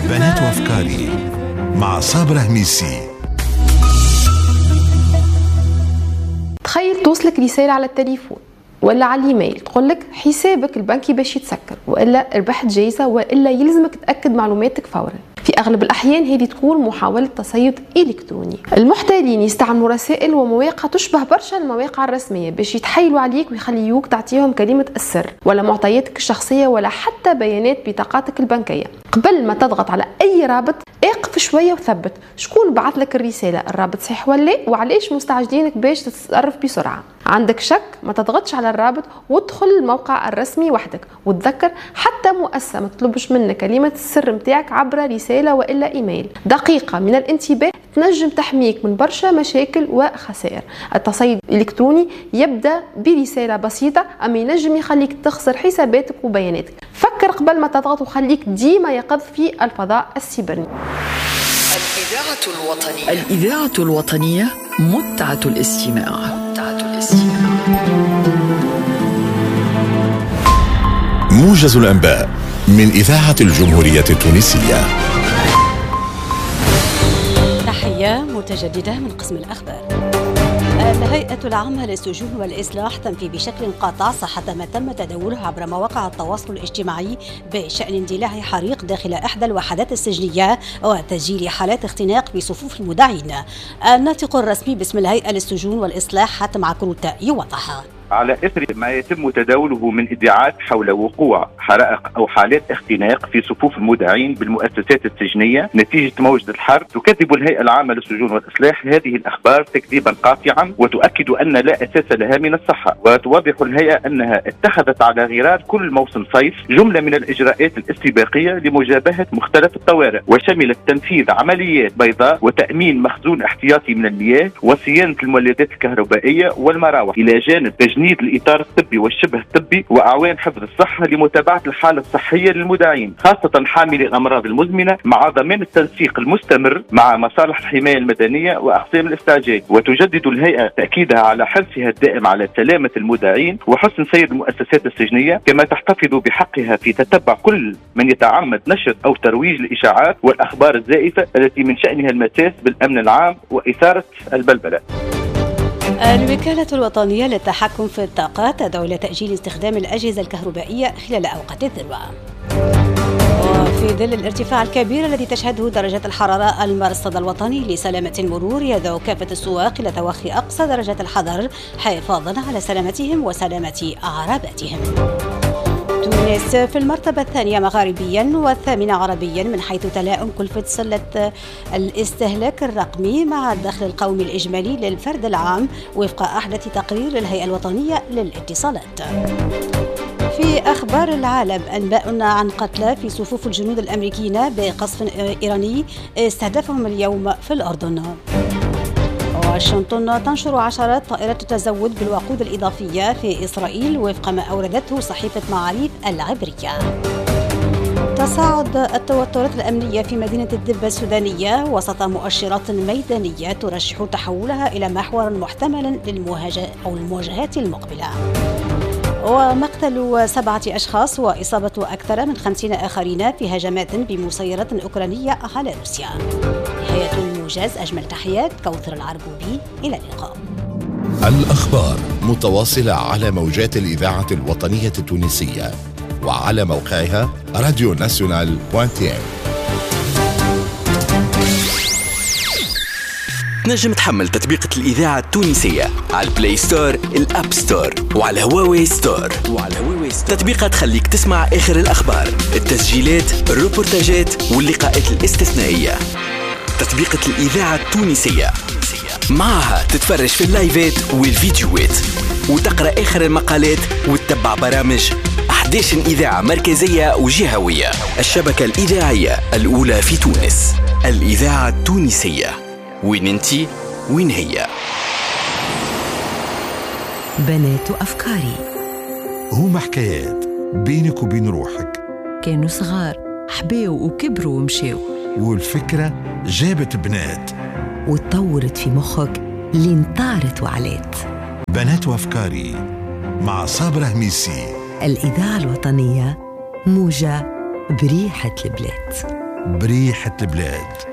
بنات وأفكاري مع صابرة هميسي. تخيل توصلك رسالة على التليفون ولا على الايميل تقولك حسابك البنكي باش يتسكر، والا ربحت جايزة، والا يلزمك تأكد معلوماتك فورا. في اغلب الاحيان هذه تكون محاولة تصيد الكتروني. المحتالين يستعملوا رسائل ومواقع تشبه برشا المواقع الرسمية باش يتحايلوا عليك ويخليوك تعطيهم كلمة السر ولا معطياتك الشخصية ولا حتى بيانات بطاقاتك البنكية. قبل ما تضغط على اي رابط اقف شوية وثبت شكون بعث لك الرسالة، الرابط صحيح ولا لا، وعليش مستعجلينك باش تتصرف بسرعة. عندك شك ما تضغطش على الرابط وادخل الموقع الرسمي وحدك، وتذكر حتى مؤسسة ما تطلبش منك كلمة السر متاعك عبر رسالة والا ايميل. دقيقة من الانتباه تنجم تحميك من برشا مشاكل وخسائر. التصيد الالكتروني يبدا برسالة بسيطة اما ينجم يخليك تخسر حساباتك وبياناتك. فكر قبل ما تضغط وخليك ديما يقظ في الفضاء السيبرني. الإذاعة الوطنية متعة الاستماع. موجز الأنباء من إذاعة الجمهورية التونسية. تحية متجددة من قسم الأخبار. الهيئة العامة للسجون والإصلاح تنفي بشكل قاطع صحة ما تم تداوله عبر مواقع التواصل الاجتماعي بشأن اندلاع حريق داخل إحدى الوحدات السجنية وتسجيل حالات اختناق في صفوف المدعين. الناطق الرسمي باسم الهيئة للسجون والإصلاح حاتم عكروت يوضح: على إثر ما يتم تداوله من ادعاءات حول وقوع حرائق أو حالات اختناق في صفوف المدعين بالمؤسسات السجنية نتيجة موجة الحر، تكذب الهيئة العامة للسجون والإصلاح هذه الأخبار تكذيبا قاطعا وتؤكد أن لا أساس لها من الصحة. وتوضح الهيئة أنها اتخذت على غرار كل موسم صيف جملة من الإجراءات الاستباقية لمجابهة مختلف الطوارئ، وشملت تنفيذ عمليات بيضاء وتأمين مخزون احتياطي من المياه وصيانة المولدات الكهربائية والمراوح، إلى جانب تجنيد الإطار الطبي والشبه الطبي وأعوان حفظ الصحة لمتابعة الحالة الصحية للمدعين، خاصة حاملي الأمراض المزمنة، مع ضمان التنسيق المستمر مع مصالح الحماية المدنية وأقسام الاستعجال. وتجدد الهيئة تأكيدها على حرصها الدائم على سلامة المدعين وحسن سير المؤسسات السجنية، كما تحتفظ بحقها في تتبع كل من يتعمد نشر أو ترويج الإشاعات والأخبار الزائفة التي من شأنها المساس بالأمن العام وإثارة البلبلة. الوكالة الوطنية للتحكم في الطاقة تدعو إلى تأجيل استخدام الأجهزة الكهربائية خلال أوقات الذروة. وفي ظل الارتفاع الكبير الذي تشهده درجات الحرارة، المرصد الوطني لسلامة المرور يدعو كافة السواق إلى توخي أقصى درجات الحذر حفاظا على سلامتهم وسلامة عرباتهم. تونس في المرتبة الثانية مغاربيا والثامنة عربيا من حيث تلاؤم كلفة سلة الاستهلاك الرقمي مع الدخل القومي الإجمالي للفرد العام وفق أحدث تقرير للهيئة الوطنية للاتصالات. في أخبار العالم، أنباء عن قتلى في صفوف الجنود الأمريكيين بقصف إيراني استهدفهم اليوم في الأردن. واشنطن تنشر عشرات طائرات التزود بالوقود الإضافية في إسرائيل وفق ما أوردته صحيفة معاريف العبرية. تصاعد التوترات الأمنية في مدينة الدبة السودانية وسط مؤشرات ميدانية ترشح تحولها إلى محور محتمل للمواجهات المقبلة. ومقتل 7 أشخاص وإصابة أكثر من 50 آخرين في هجمات بمسيرات أوكرانية على روسيا. نهاية الموجز، أجمل تحيات كوثر العربوبي، إلى اللقاء. الأخبار متواصلة على موجات الإذاعة الوطنية التونسية وعلى موقعها radionational.tn. تنجم تحمل تطبيقة الإذاعة التونسية على البلاي ستور، الأب ستور، وعلى هواوي ستور. تطبيقات تخليك تسمع آخر الأخبار، التسجيلات، الروبورتاجات واللقاءات الاستثنائية. تطبيقة الإذاعة التونسية معها تتفرج في اللايفات والفيديوهات وتقرأ آخر المقالات وتتبع برامج 11 إذاعة مركزية وجهوية. الشبكة الإذاعية الأولى في تونس، الإذاعة التونسية. وين انتي وين هي؟ بنات أفكاري هما حكايات بينك وبين روحك، كانوا صغار حباو وكبروا ومشاو، والفكرة جابت بنات وتطورت في مخك لين طارت وعلات. بنات وأفكاري مع صابرة هميسي. الإذاعة الوطنية، موجة بريحة البلاد. بريحة البلاد.